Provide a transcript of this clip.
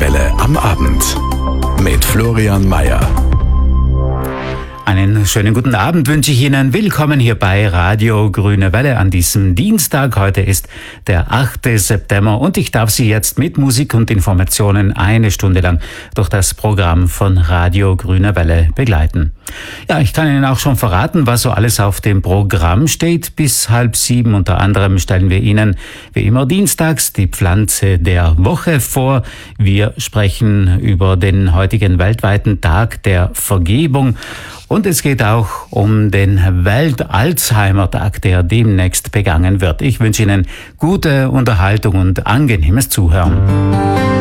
Welle am Abend mit Florian Mayer. Einen schönen guten Abend wünsche ich Ihnen. Willkommen hier bei Radio Grüne Welle an diesem Dienstag. Heute ist der 8. September und ich darf Sie jetzt mit Musik und Informationen eine Stunde lang durch das Programm von Radio Grüne Welle begleiten. Ja, ich kann Ihnen auch schon verraten, was so alles auf dem Programm steht. Bis 6:30 unter anderem stellen wir Ihnen wie immer dienstags die Pflanze der Woche vor. Wir sprechen über den heutigen weltweiten Tag der Vergebung. Und es geht auch um den Welt-Alzheimer-Tag, der demnächst begangen wird. Ich wünsche Ihnen gute Unterhaltung und angenehmes Zuhören.